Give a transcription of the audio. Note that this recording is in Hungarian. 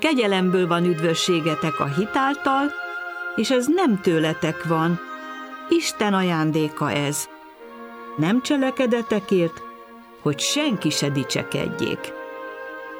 kegyelemből van üdvösségetek a hit által, és ez nem tőletek van, Isten ajándéka ez. Nem cselekedetekért, hogy senki se dicsekedjék.